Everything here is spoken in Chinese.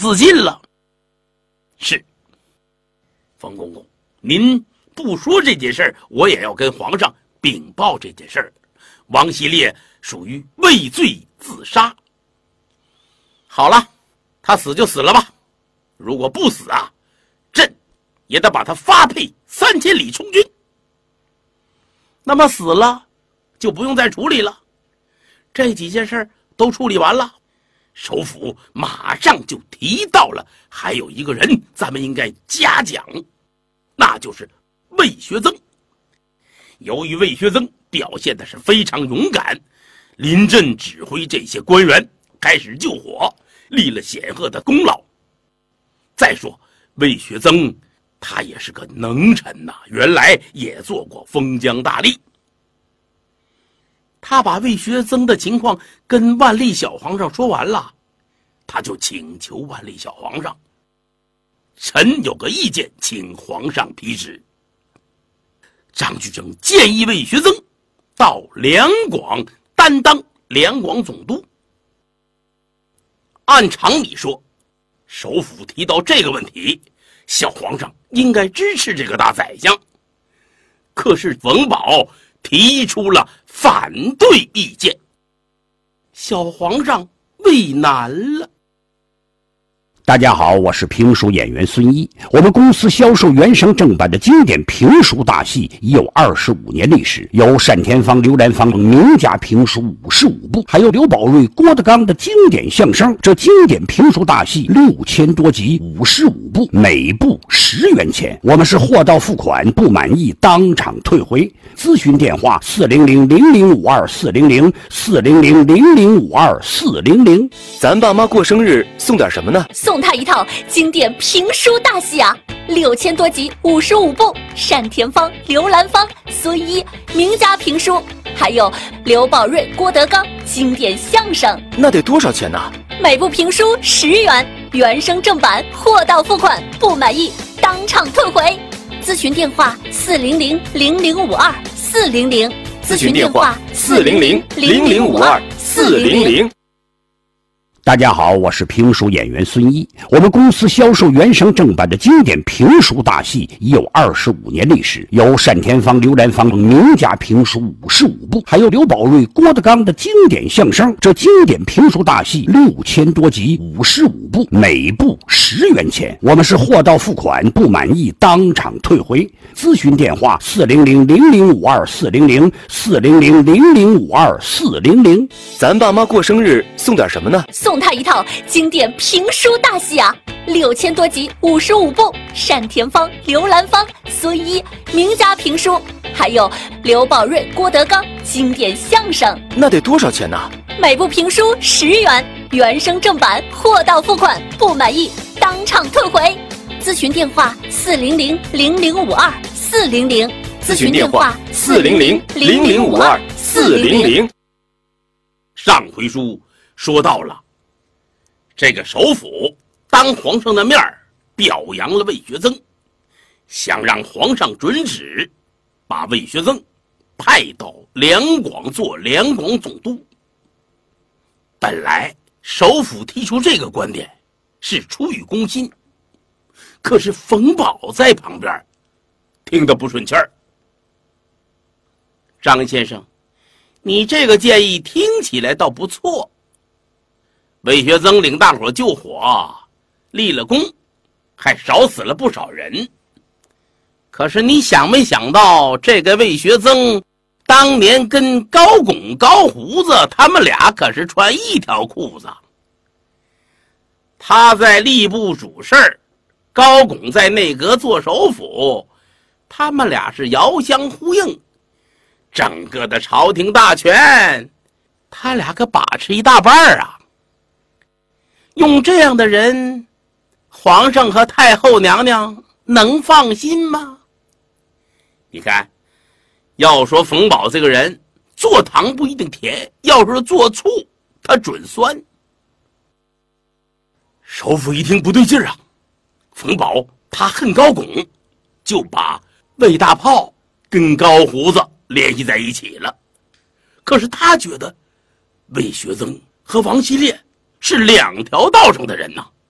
自尽了。是，冯公公，您不说这件事儿，我也要跟皇上禀报这件事儿。王希烈属于畏罪自杀。好了，他死就死了吧，如果不死啊，朕也得把他发配3000里充军。那么死了就不用再处理了，这几件事都处理完了。首府马上就提到了还有一个人咱们应该嘉奖，那就是魏学增。由于魏学增表现的是非常勇敢，临阵指挥这些官员开始救火，立了显赫的功劳。再说魏学增他也是个能臣呐，原来也做过封疆大吏。他把魏学增的情况跟万历小皇上说完了，他就请求万历小皇上，臣有个意见，请皇上批示。张居正建议魏学增到两广担当两广总督。按常理说，首府提到这个问题，小皇上应该支持这个大宰相。可是冯保提出了反对意见，小皇上为难了。 大家好，我是评书演员孙一。我们公司销售原声正版的经典评书大戏已有25年历史，有单田芳、刘兰芳等名家评书55部，还有刘宝瑞、郭德纲的经典相声。这经典评书大戏6000多集，55部，每部10元钱。我们是货到付款，不满意当场退回。咨询电话400-0052-400，400-0052-400。 咱爸妈过生日送点什么呢？ 送他一套经典评书大戏啊，6000多集，55部，单田芳、刘兰芳、孙一名家评书，还有刘宝瑞、郭德纲经典相声。 那得多少钱呢？ 每部评书10元，原声正版，货到付款，不满意当场退回。咨询电话400-0052-400， 咨询电话400-0052-400。 大家好，我是评书演员孙一。我们公司销售原声正版的经典评书大戏已有25年历史，有单田芳、刘兰芳等名家评书55部，还有刘宝瑞、郭德纲的经典相声。这经典评书大戏6000多集，55部，每部10元钱。我们是货到付款，不满意当场退回。咨询电话400-0052-400， 400-0052-400。 咱爸妈过生日送点什么呢？ 送他一套经典评书大戏啊，6000多集，55部，单田芳、刘兰芳、孙一名家评书，还有刘宝瑞、郭德纲经典相声。 那得多少钱呢？ 每部评书10元，原声正版，货到付款，不满意当场退回。咨询电话400-0052-400， 咨询电话400-0052-400。 上回书说到了，这个首辅当皇上的面表扬了魏学增，想让皇上准旨把魏学增派到两广做两广总督。本来首辅提出这个观点是出于公心，可是冯保在旁边听得不顺气儿。张先生，你这个建议听起来倒不错，魏学增领大伙救火，立了功，还少死了不少人。可是你想没想到，这个魏学增当年跟高拱、高胡子他们俩可是穿一条裤子。他在吏部主事，高拱在内阁做首辅，他们俩是遥相呼应，整个的朝廷大权他俩可把持一大半啊。用这样的人，皇上和太后娘娘能放心吗？你看，要说冯保这个人做糖不一定甜，要是做醋他准酸。首辅一听不对劲儿啊，冯保他恨高拱，就把魏大炮跟高胡子联系在一起了。可是他觉得魏学增和王希烈是两条道上的人呐，